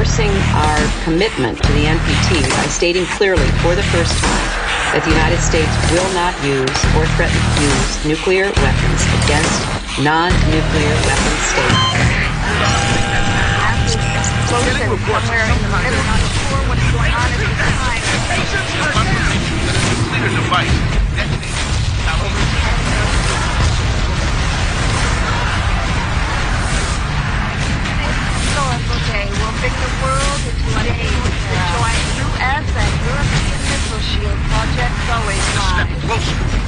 reinforcing our commitment to the NPT by stating clearly for the first time that the United States will not use or threaten to use nuclear weapons against non-nuclear weapon states. Somewhere in the middle, not sure what's going on at this time. Nuclear device detonated. Historical day will bring the world into a daze to join U.S. and European missile shield projects always Step live. closer.